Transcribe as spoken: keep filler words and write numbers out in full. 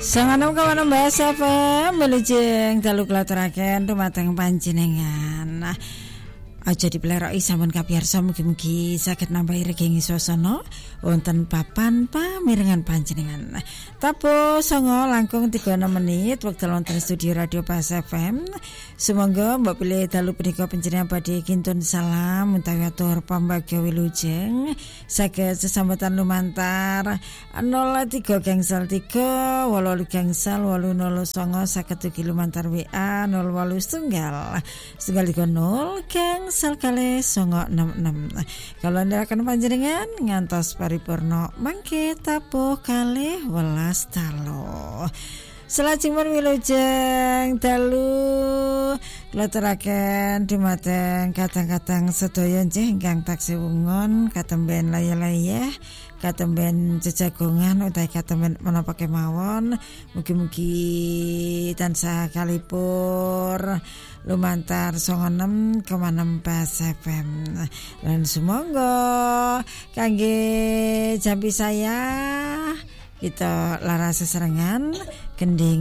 Sanganem kawan Mbak F M melujeng dalu klaturaken dumateng panjenengan. Nah, aja dipleroki sampun kapiyarsa mugi-mugi saged nambahi regeng swasana wonten papan pamirengan panjenengan. Tapo songo langkung tiga puluh enam menit wekdal wonten studio Radio Pas F M. Sumangga mbok pilih dalu punika panjenengan badhe kintun salam utawi atur pambagya wilujeng saged sesambetan lumantar nol tiga gangsal tiga wolu gangsal wolu nol songo saged ugi lumantar W A nol wolu setunggal setunggal tiga nol gangsal kali songo enam enam. Kalau anda akan panjenengan ngantos paripurna mangke tabuh kali welas talo. Selajengipun wilujeng dalu klaturaken dumateng kadang-kadang sedaya nggih ingkang taksih wungun katemben laya-laya katemben jejagongan utawi katemben menapa kemawon mugi-mugi tansah kalipur lumantar songo enam koma enam Pas F M lan sumangga kangge jampi saya kita laras seserengan gending